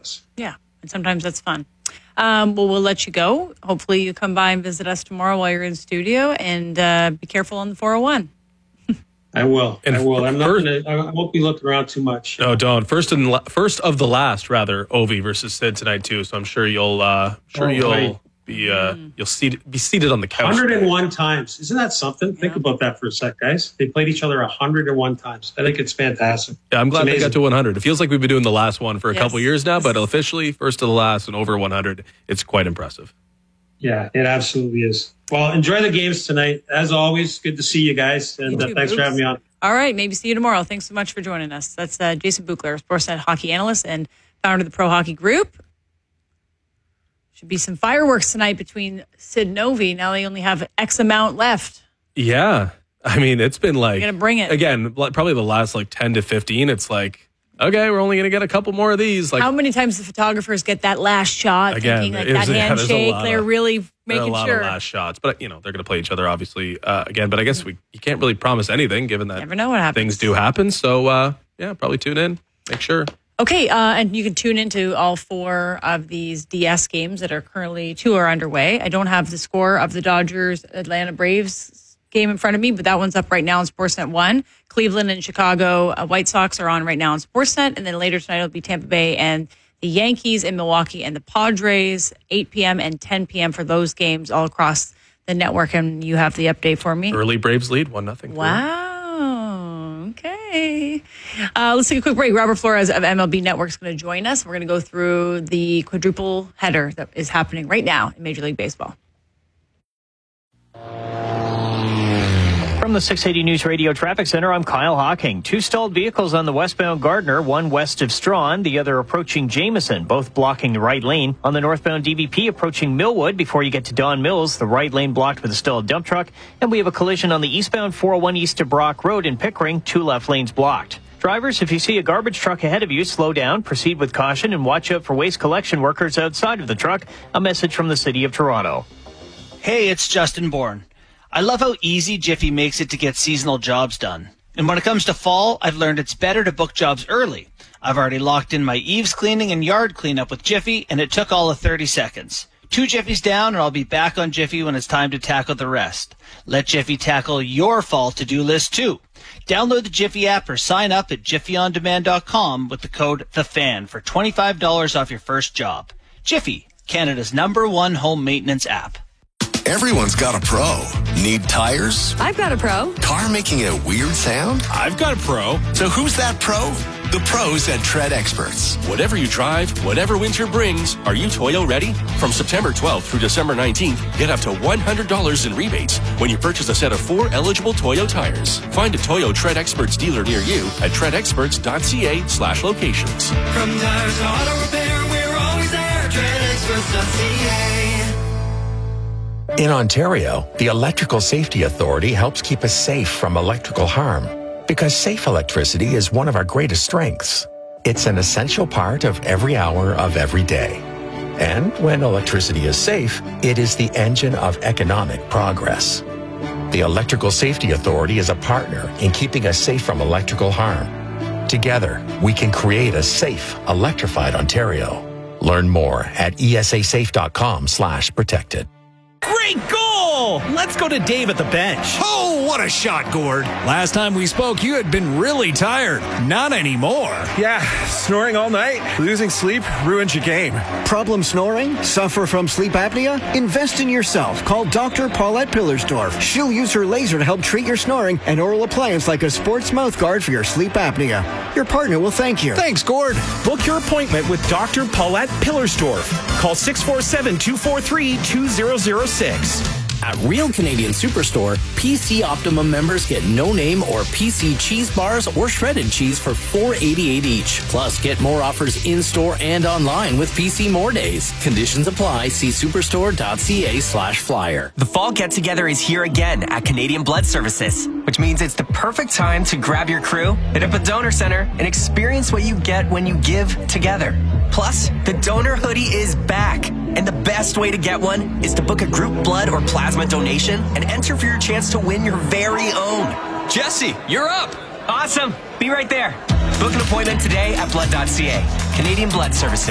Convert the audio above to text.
us. Yeah, and sometimes that's fun. Well, we'll let you go. Hopefully you come by and visit us tomorrow while you're in studio, and be careful on the 401. I will. I won't be looking around too much. No, don't. First of the last, rather, Ovi versus Sid tonight too. So I'm sure you'll be seated on the couch. 101 times. Isn't that something? Yeah. Think about that for a sec, guys. They played each other 101 times. I think it's fantastic. Yeah, I'm glad they got to 100. It feels like we've been doing the last one for a couple years now, but officially first to the last and over 100. It's quite impressive. Yeah, it absolutely is. Well, enjoy the games tonight. As always, good to see you guys, and thanks for having me on. All right, maybe see you tomorrow. Thanks so much for joining us. That's Jason Buchler, Sportsnet hockey analyst and founder of the Pro Hockey Group. Should be some fireworks tonight between Sid and Ovi. Now they only have X amount left. Yeah. I mean, it's been like... You're going to bring it. Again, probably the last 10 to 15. It's like, okay, we're only going to get a couple more of these. How many times the photographers get that last shot? Again, thinking that handshake. They're really making sure. A lot of last shots. But, they're going to play each other, obviously, again. But I guess you can't really promise anything, given that never know what happens. Things do happen. So, probably tune in. Make sure. Okay, and you can tune into all 4 of these DS games that are currently 2 are underway. I don't have the score of the Dodgers Atlanta Braves game in front of me, but that one's up right now on Sportsnet 1. Cleveland and Chicago White Sox are on right now on Sportsnet, and then later tonight it'll be Tampa Bay and the Yankees in Milwaukee and the Padres, 8 p.m. and 10 p.m. for those games all across the network, and you have the update for me. Early Braves lead, 1-0. Wow. Okay. Let's take a quick break. Robert Flores of MLB Network is going to join us. We're going to go through the quadruple header that is happening right now in Major League Baseball. From the 680 News Radio Traffic Center, I'm Kyle Hocking. 2 stalled vehicles on the westbound Gardner, one west of Strawn, the other approaching Jameson, both blocking the right lane. On the northbound DVP approaching Millwood before you get to Don Mills, the right lane blocked with a stalled dump truck. And we have a collision on the eastbound 401 east of Brock Road in Pickering, 2 left lanes blocked. Drivers, if you see a garbage truck ahead of you, slow down, proceed with caution, and watch out for waste collection workers outside of the truck. A message from the City of Toronto. Hey, it's Justin Bourne. I love how easy Jiffy makes it to get seasonal jobs done. And when it comes to fall, I've learned it's better to book jobs early. I've already locked in my eaves cleaning and yard cleanup with Jiffy, and it took all of 30 seconds. 2 Jiffys down, and I'll be back on Jiffy when it's time to tackle the rest. Let Jiffy tackle your fall to-do list, too. Download the Jiffy app or sign up at jiffyondemand.com with the code THEFAN for $25 off your first job. Jiffy, Canada's #1 home maintenance app. Everyone's got a pro. Need tires? I've got a pro. Car making a weird sound? I've got a pro. So who's that pro? The pros at Tread Experts. Whatever you drive, whatever winter brings, are you Toyo ready? From September 12th through December 19th, get up to $100 in rebates when you purchase a set of 4 eligible Toyo tires. Find a Toyo Tread Experts dealer near you at treadexperts.ca/locations. From tires to auto repair, we're always there. treadexperts.ca. In Ontario, the Electrical Safety Authority helps keep us safe from electrical harm because safe electricity is one of our greatest strengths. It's an essential part of every hour of every day. And when electricity is safe, it is the engine of economic progress. The Electrical Safety Authority is a partner in keeping us safe from electrical harm. Together, we can create a safe, electrified Ontario. Learn more at esasafe.com/protected. Great goal! Let's go to Dave at the bench. Oh, what a shot, Gord. Last time we spoke, you had been really tired. Not anymore. Yeah, snoring all night. Losing sleep ruins your game. Problem snoring? Suffer from sleep apnea? Invest in yourself. Call Dr. Paulette Pillersdorf. She'll use her laser to help treat your snoring and oral appliance like a sports mouth guard for your sleep apnea. Your partner will thank you. Thanks, Gord. Book your appointment with Dr. Paulette Pillersdorf. Call 647-243-2006. At Real Canadian Superstore, PC Optimum members get no-name or PC cheese bars or shredded cheese for $4.88 each. Plus, get more offers in-store and online with PC More Days. Conditions apply. See superstore.ca/flyer. The fall get-together is here again at Canadian Blood Services, which means it's the perfect time to grab your crew, hit up a donor center, and experience what you get when you give together. Plus, the donor hoodie is back. And the best way to get one is to book a group blood or plasma donation and enter for your chance to win your very own. Jesse, you're up. Awesome. Be right there. Book an appointment today at blood.ca. Canadian Blood Services.